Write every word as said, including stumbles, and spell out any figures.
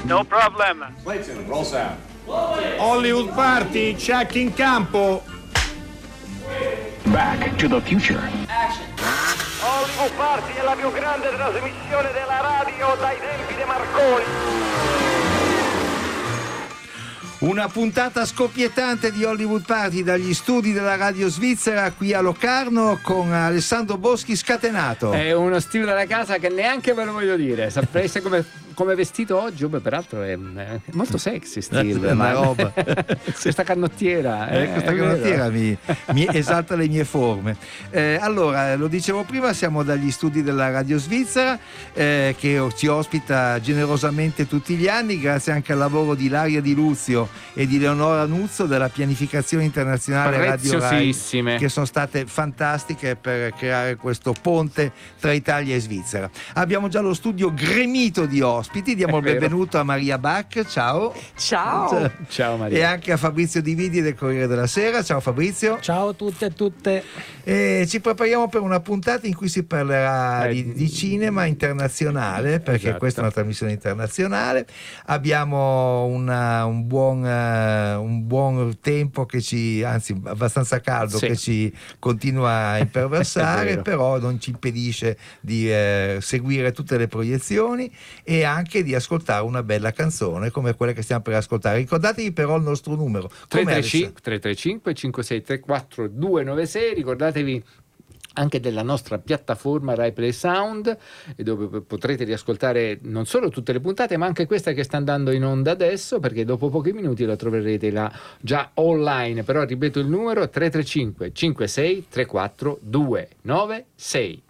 No problem. Clayton, roll sound. Hollywood Party, check in campo. Back to the Future. Hollywood Party è la più grande trasmissione della radio dai tempi di Marconi. Una puntata scoppiettante di Hollywood Party dagli studi della radio svizzera qui a Locarno con Alessandro Boschi scatenato. È uno stile della casa che neanche ve lo voglio dire. Sapreste come, come vestito oggi? Beh, peraltro è, è molto sexy stile. Una roba. Questa canottiera. Eh, eh, questa canottiera mi, mi esalta le mie forme. Eh, allora, lo dicevo prima, siamo dagli studi della radio svizzera eh, che ci ospita generosamente tutti gli anni, grazie anche al lavoro di Ilaria Di Luzio e di Leonora Nuzzo della pianificazione internazionale Radio Rai, che sono state fantastiche per creare questo ponte tra Italia e Svizzera. Abbiamo già lo studio gremito di ospiti, diamo il benvenuto a Maria Bach, ciao. Ciao. Ciao Maria. E anche a Fabrizio Di Vidi del Corriere della Sera, ciao Fabrizio. Ciao a tutte e tutte. E ci prepariamo per una puntata in cui si parlerà eh, di, di cinema internazionale, perché esatto. Questa è una trasmissione internazionale. Abbiamo una, un buon uh, un buon tempo che ci, anzi abbastanza caldo, sì. che ci continua a imperversare, però non ci impedisce di eh, seguire tutte le proiezioni e anche di ascoltare una bella canzone come quella che stiamo per ascoltare. Ricordatevi però il nostro numero tre tre cinque cinque sei tre quattro due nove sei. Ricordatevi anche della nostra piattaforma Rai Play Sound, dove potrete riascoltare non solo tutte le puntate ma anche questa che sta andando in onda adesso, perché dopo pochi minuti la troverete là già online. Però ripeto il numero: tre tre cinque cinque sei tre quattro due nove sei.